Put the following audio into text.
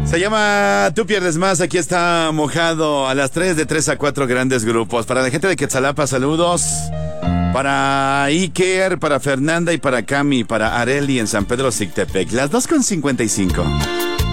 Se llama Tú pierdes más, aquí está Mojado a las 3 de 3 a 4 grandes grupos. Para la gente de Quetzalapa, saludos. Para Iker, para Fernanda y para Cami, para Areli en San Pedro Sictepec. Las 2:55.